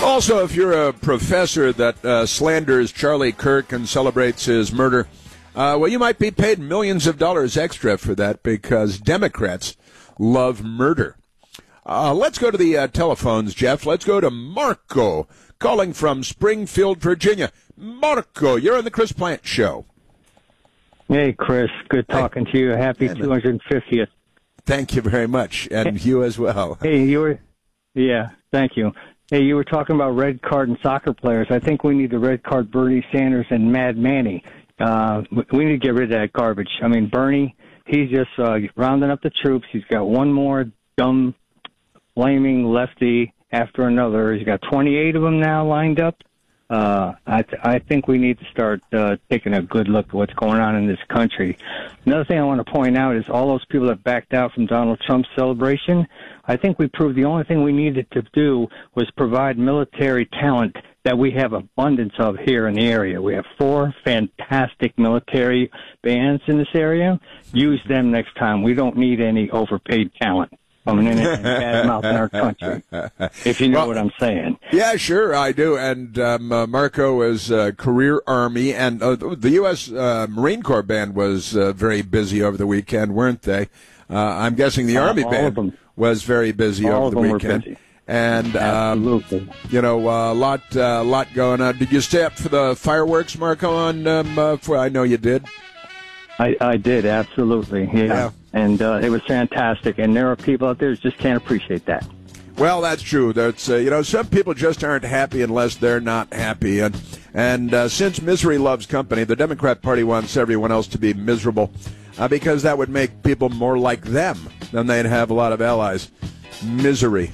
Also, if you're a professor that slanders Charlie Kirk and celebrates his murder, well, you might be paid millions of dollars extra for that because Democrats love murder. Let's go to the telephones, Jeff. Let's go to Marco, calling from Springfield, Virginia. Marco, you're on the Chris Plante Show. Hey, Chris. Good talking to you. Happy 250th. Thank you very much, and you as well. Hey, thank you. Hey, you were talking about red card and soccer players. I think we need to red card Bernie Sanders and Mad Manny. We need to get rid of that garbage. I mean, Bernie, he's just rounding up the troops. He's got one more dumb, flaming lefty after another. He's got 28 of them now lined up. I think we need to start taking a good look at what's going on in this country. Another thing I want to point out is all those people that backed out from Donald Trump's celebration. I think we proved the only thing we needed to do was provide military talent that we have abundance of here in the area. We have 4 fantastic military bands in this area. Use them next time. We don't need any overpaid talent coming in and badmouthing our country, if you know what I'm saying. Yeah, sure, I do. And Marco is career Army, and the U.S. Marine Corps band was very busy over the weekend, weren't they? I'm guessing the Army band was very busy over the weekend. Busy. And, absolutely. A lot going on. Did you stay up for the fireworks, Marco, I know you did. I did, absolutely, yeah. And it was fantastic, and there are people out there who just can't appreciate that. Well, that's true. That's some people just aren't happy unless they're not happy, and since misery loves company, the Democrat Party wants everyone else to be miserable, because that would make people more like them. Then they'd have a lot of allies. Misery.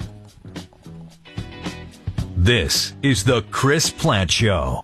This is the Chris Plante Show.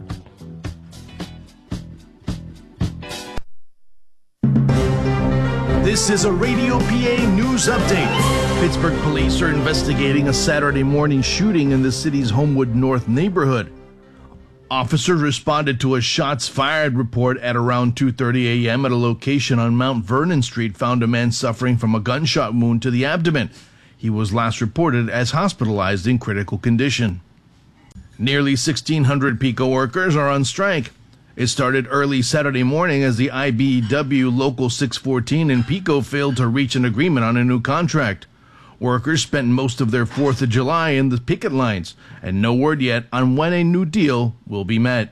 This is a Radio PA news update. Pittsburgh police are investigating a Saturday morning shooting in the city's Homewood North neighborhood. Officers responded to a shots fired report at around 2:30 a.m. at a location on Mount Vernon Street, found a man suffering from a gunshot wound to the abdomen. He was last reported as hospitalized in critical condition. Nearly 1,600 PICO workers are on strike. It started early Saturday morning as the IBEW Local 614 in PICO failed to reach an agreement on a new contract. Workers spent most of their 4th of July in the picket lines, and no word yet on when a new deal will be met.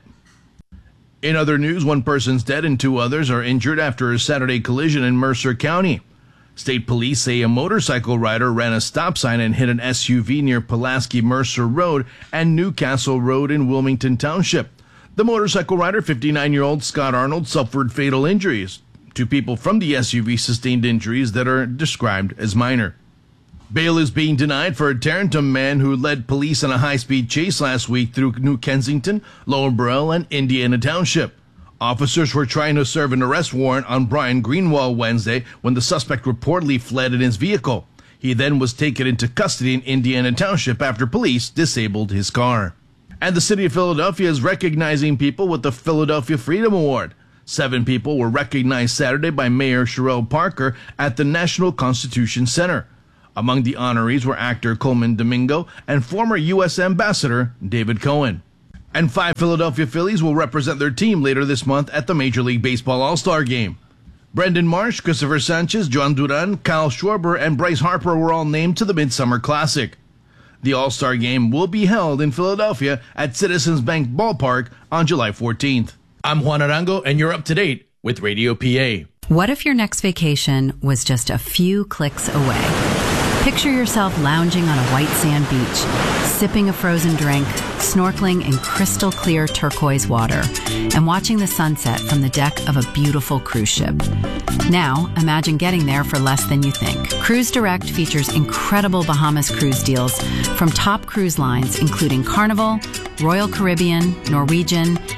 In other news, 1 person's dead and 2 others are injured after a Saturday collision in Mercer County. State police say a motorcycle rider ran a stop sign and hit an SUV near Pulaski Mercer Road and Newcastle Road in Wilmington Township. The motorcycle rider, 59-year-old Scott Arnold, suffered fatal injuries. 2 people from the SUV sustained injuries that are described as minor. Bail is being denied for a Tarentum man who led police on a high-speed chase last week through New Kensington, Lower Burrell, and Indiana Township. Officers were trying to serve an arrest warrant on Brian Greenwald Wednesday when the suspect reportedly fled in his vehicle. He then was taken into custody in Indiana Township after police disabled his car. And the city of Philadelphia is recognizing people with the Philadelphia Freedom Award. 7 people were recognized Saturday by Mayor Sherelle Parker at the National Constitution Center. Among the honorees were actor Coleman Domingo and former U.S. Ambassador David Cohen. And 5 Philadelphia Phillies will represent their team later this month at the Major League Baseball All-Star Game. Brendan Marsh, Christopher Sanchez, John Duran, Kyle Schwarber, and Bryce Harper were all named to the Midsummer Classic. The All-Star Game will be held in Philadelphia at Citizens Bank Ballpark on July 14th. I'm Juan Arango, and you're up to date with Radio PA. What if your next vacation was just a few clicks away? Picture yourself lounging on a white sand beach, sipping a frozen drink, snorkeling in crystal clear turquoise water, and watching the sunset from the deck of a beautiful cruise ship. Now, imagine getting there for less than you think. Cruise Direct features incredible Bahamas cruise deals from top cruise lines including Carnival, Royal Caribbean, Norwegian,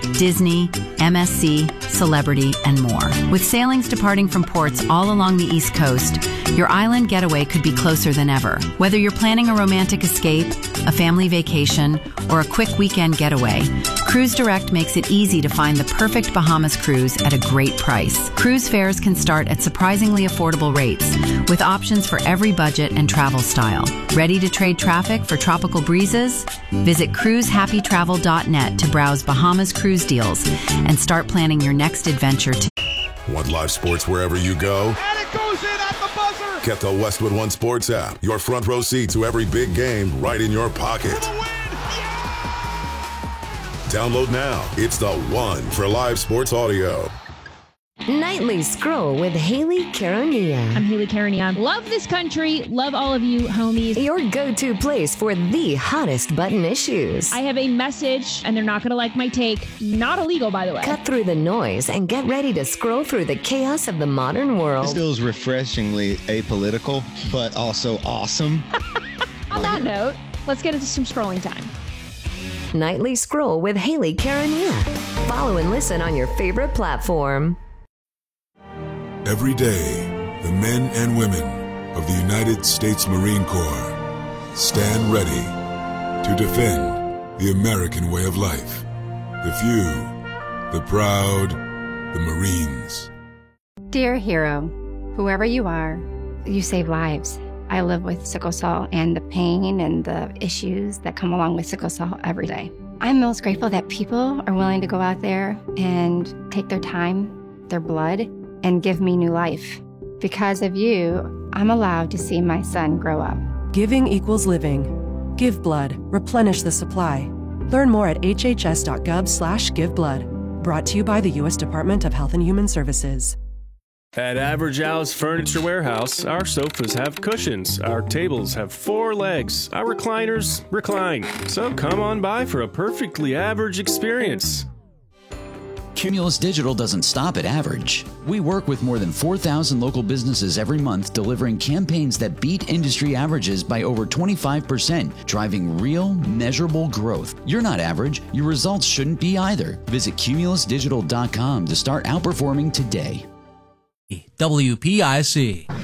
Disney, MSC, Celebrity, and more. With sailings departing from ports all along the East Coast, your island getaway could be closer than ever. Whether you're planning a romantic escape, a family vacation, or a quick weekend getaway, Cruise Direct makes it easy to find the perfect Bahamas cruise at a great price. Cruise fares can start at surprisingly affordable rates, with options for every budget and travel style. Ready to trade traffic for tropical breezes? Visit cruisehappytravel.net to browse Bahamas cruise deals and start planning your next adventure today. Want live sports wherever you go? And it goes in at the buzzer! Get the Westwood One Sports app. Your front row seat to every big game right in your pocket. Download now. It's the one for live sports audio. Nightly Scroll with Haley Carania. I'm Haley Carania. Love this country. Love all of you homies. Your go-to place for the hottest button issues. I have a message, and they're not going to like my take. Not illegal, by the way. Cut through the noise and get ready to scroll through the chaos of the modern world. This feels refreshingly apolitical, but also awesome. On that note, let's get into some scrolling time. Nightly Scroll with Haley Carania. Follow and listen on your favorite platform. Every day, the men and women of the United States Marine Corps stand ready to defend the American way of life. The few, the proud, the Marines. Dear hero, whoever you are, you save lives. I live with sickle cell and the pain and the issues that come along with sickle cell every day. I'm most grateful that people are willing to go out there and take their time, their blood, and give me new life. Because of you, I'm allowed to see my son grow up. Giving equals living. Give blood. Replenish the supply. Learn more at hhs.gov/giveblood. Brought to you by the U.S. Department of Health and Human Services. At Average Al's Furniture Warehouse, our sofas have cushions, our tables have 4 legs, our recliners recline. So come on by for a perfectly average experience. Cumulus Digital doesn't stop at average. We work with more than 4,000 local businesses every month, delivering campaigns that beat industry averages by over 25%, driving real, measurable growth. You're not average. Your results shouldn't be either. Visit cumulusdigital.com to start outperforming today. WPIC.